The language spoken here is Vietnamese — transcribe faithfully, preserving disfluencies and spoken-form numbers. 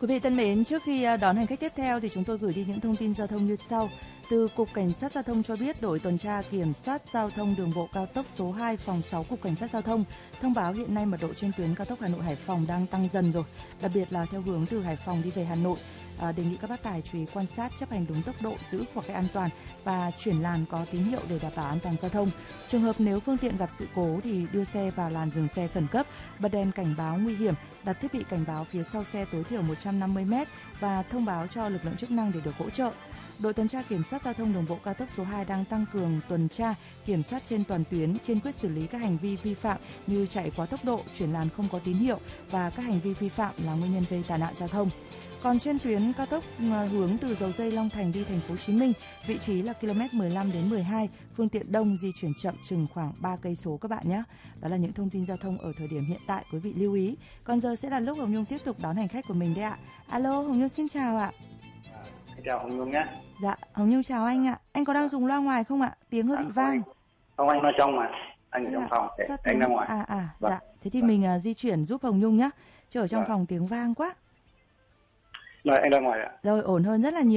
Quý vị thân mến, trước khi đón hành khách tiếp theo thì chúng tôi gửi đi những thông tin giao thông như sau. Từ Cục Cảnh sát Giao thông cho biết đội tuần tra kiểm soát giao thông đường bộ cao tốc số hai phòng sáu Cục Cảnh sát Giao thông thông báo hiện nay mật độ trên tuyến cao tốc Hà Nội Hải Phòng đang tăng dần rồi, đặc biệt là theo hướng từ Hải Phòng đi về Hà Nội. À, đề nghị các bác tài chú ý quan sát, chấp hành đúng tốc độ, giữ khoảng cách an toàn và chuyển làn có tín hiệu để đảm bảo an toàn giao thông. Trường hợp nếu phương tiện gặp sự cố thì đưa xe vào làn dừng xe khẩn cấp, bật đèn cảnh báo nguy hiểm, đặt thiết bị cảnh báo phía sau xe tối thiểu một trăm năm mươi mét và thông báo cho lực lượng chức năng để được hỗ trợ. Đội tuần tra kiểm soát giao thông đường bộ cao tốc số hai đang tăng cường tuần tra, kiểm soát trên toàn tuyến, kiên quyết xử lý các hành vi vi phạm như chạy quá tốc độ, chuyển làn không có tín hiệu và các hành vi vi phạm là nguyên nhân gây tai nạn giao thông. Còn trên tuyến cao tốc hướng từ Dầu Giây Long Thành đi thành phố Hồ Chí Minh, vị trí là ki lô mét mười lăm đến mười hai, phương tiện đông di chuyển chậm chừng khoảng ba cây số các bạn nhé. Đó là những thông tin giao thông ở thời điểm hiện tại, quý vị lưu ý. Còn giờ sẽ là lúc Hồng Nhung tiếp tục đón hành khách của mình đấy ạ. Alo, Hồng Nhung xin chào ạ. Chào Hồng Nhung nhé. Dạ, Hồng Nhung chào anh ạ. Anh có đang dùng loa ngoài không ạ? Tiếng hơi bị vang. Không, anh nói trong mà. Anh ở trong phòng. Sao Anh tiếng... ra ngoài. À à, vâng. dạ. Thế thì vâng. mình uh, di chuyển giúp Hồng Nhung nhé. Chứ ở trong vâng. phòng tiếng vang quá. Rồi, anh ra ngoài ạ. Rồi, ổn hơn rất là nhiều.